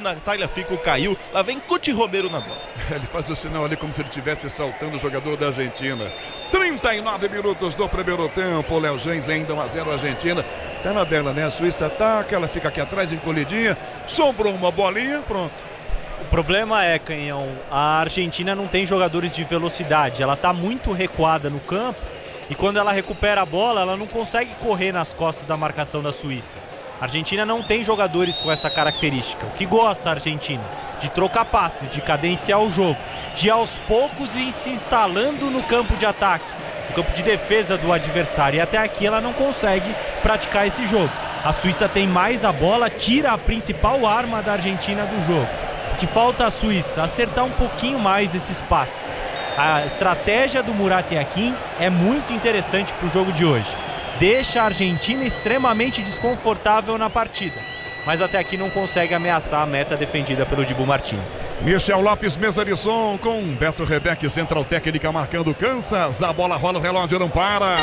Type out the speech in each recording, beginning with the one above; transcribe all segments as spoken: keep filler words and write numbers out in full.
na Tagliafico caiu. Lá vem Cuti Romero na bola. Ele faz o sinal ali como se ele estivesse saltando o jogador da Argentina. trinta e nove minutos do primeiro tempo. Léo Gens ainda um a zero Argentina. Tá na dela, né? A Suíça ataca, ela fica aqui atrás encolhidinha. Sobrou uma bolinha, pronto. O problema é, Canhão, a Argentina não tem jogadores de velocidade. Ela tá muito recuada no campo e quando ela recupera a bola, ela não consegue correr nas costas da marcação da Suíça. A Argentina não tem jogadores com essa característica. O que gosta a Argentina? De trocar passes, de cadenciar o jogo, de aos poucos ir se instalando no campo de ataque, no campo de defesa do adversário. E até aqui ela não consegue praticar esse jogo. A Suíça tem mais a bola, tira a principal arma da Argentina do jogo. O que falta à Suíça? Acertar um pouquinho mais esses passes. A estratégia do Murat Yakin é muito interessante para o jogo de hoje. Deixa a Argentina extremamente desconfortável na partida, mas até aqui não consegue ameaçar a meta defendida pelo Dibu Martins. Michel Lopes, mesa de som com Beto Rebeck, central técnica marcando Kansas. A bola rola, o relógio não para.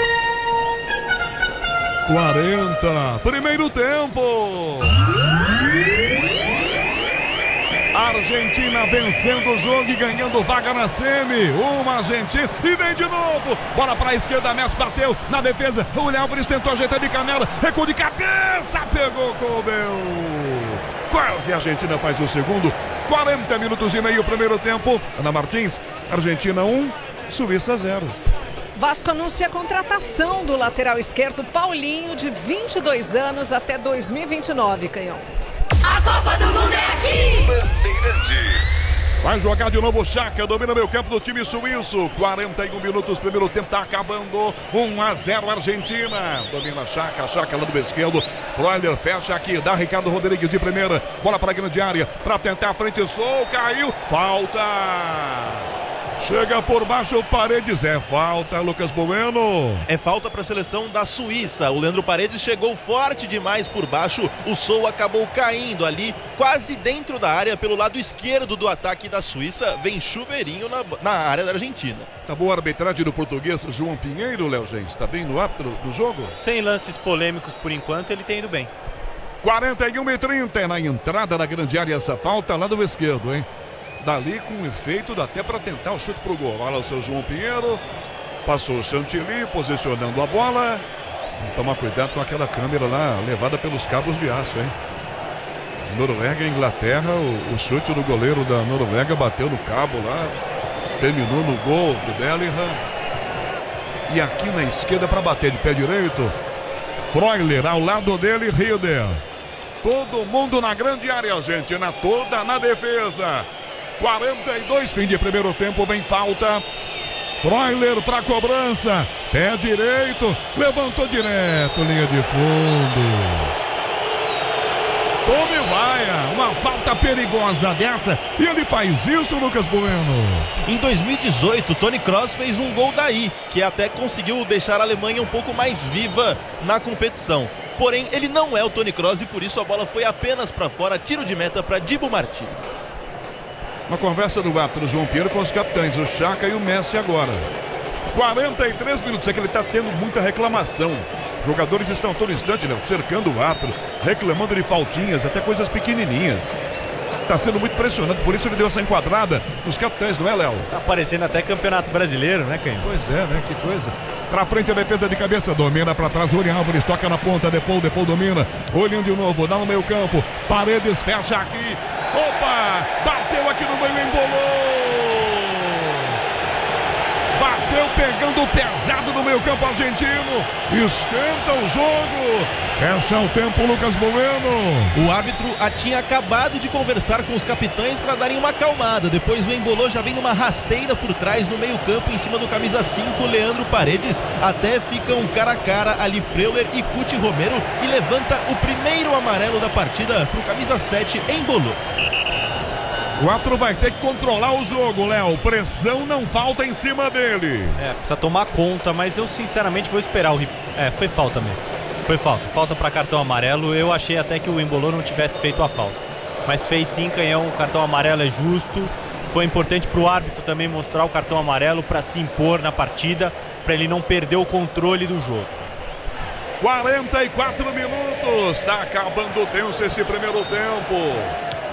quarenta, primeiro tempo. Argentina vencendo o jogo e ganhando vaga na semi. Uma Argentina e vem de novo. Bola para a esquerda, Messi bateu na defesa. O Léo Álvares tentou ajeitar de canela. Recuo de cabeça, pegou, cobrou. Quase a Argentina faz o segundo. quarenta minutos e meio, primeiro tempo. Ana Martins, Argentina um, Suíça zero. Vasco anuncia a contratação do lateral esquerdo Paulinho, de vinte e dois anos, até dois mil e vinte e nove, Canhão. A Copa do Mundo é aqui! Bandeirantes. Vai jogar de novo o Chaka, domina meio campo do time suíço. quarenta e um minutos, primeiro tempo tá acabando. um a zero Argentina. Domina Chaka, Chaka lá do esquerdo. Freuler fecha aqui, dá Ricardo Rodrigues de primeira. Bola para a grande área, para tentar a frente, Sou, caiu. Falta! Chega por baixo, Paredes, é falta, Lucas Bueno. É falta para a seleção da Suíça. O Leandro Paredes chegou forte demais por baixo. O Sou acabou caindo ali, quase dentro da área, pelo lado esquerdo do ataque da Suíça. Vem chuveirinho na, na área da Argentina. Tá boa a arbitragem do português João Pinheiro, Léo Gens. Tá bem no árbitro do jogo? Sem lances polêmicos por enquanto, ele tem ido bem. quarenta e um e trinta na entrada da grande área, essa falta lá do esquerdo, hein? Dali com efeito, dá até para tentar o chute pro gol. Olha o seu João Pinheiro. Passou o Chantilly, posicionando a bola. Toma cuidado com aquela câmera lá, levada pelos cabos de aço, hein? Noruega e Inglaterra, o, o chute do goleiro da Noruega bateu no cabo lá. Terminou no gol do Bellingham. E aqui na esquerda para bater de pé direito. Freuler ao lado dele, Rieder. Todo mundo na grande área, Argentina toda na defesa. quarenta e dois, fim de primeiro tempo, vem falta. Freuler para cobrança, pé direito, levantou direto, linha de fundo. Tome vaia, uma falta perigosa dessa, e ele faz isso, Lucas Bueno. Em dois mil e dezoito, Toni Kroos fez um gol daí, que até conseguiu deixar a Alemanha um pouco mais viva na competição. Porém, ele não é o Toni Kroos e por isso a bola foi apenas para fora, tiro de meta para Dibu Martins. Uma conversa do árbitro João Pinheiro com os capitães, o Chaka e o Messi agora. quarenta e três minutos, é que ele está tendo muita reclamação. Jogadores estão todo instante, né, cercando o árbitro, reclamando de faltinhas, até coisas pequenininhas. Está sendo muito impressionante, por isso ele deu essa enquadrada nos capitães, não é, Léo? Tá parecendo até campeonato brasileiro, né, Canhão? Pois é, né, que coisa. Pra frente a defesa de cabeça, domina pra trás, o Julián Álvares toca na ponta, Depou, Depou domina, olhinho de novo, dá no meio campo, Paredes fecha aqui, opa, bateu aqui no meio, embolou, bateu pegando pesado no meio campo argentino, esquenta o jogo, fecha o tempo, Lucas Bueno. O árbitro tinha acabado de conversar com os capitães para darem uma acalmada. Depois o Embolou já vem numa rasteira por trás no meio campo, em cima do camisa cinco, Leandro Paredes. Até ficam um cara a cara ali, Freuler e Cuti Romero, e levanta o primeiro amarelo da partida pro camisa sete, Embolou. O árbitro vai ter que controlar o jogo, Léo. Pressão não falta em cima dele. É, precisa tomar conta, mas eu sinceramente vou esperar o... É, foi falta mesmo. Foi falta. Falta para cartão amarelo. Eu achei até que o Embolou não tivesse feito a falta. Mas fez sim, Canhão. O cartão amarelo é justo. Foi importante para o árbitro também mostrar o cartão amarelo para se impor na partida, para ele não perder o controle do jogo. quarenta e quatro minutos. Está acabando tenso esse primeiro tempo.